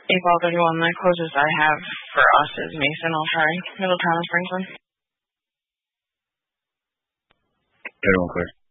8-31, the closest I have for us is Mason. I'll try Middletown and Franklin. Everyone clear.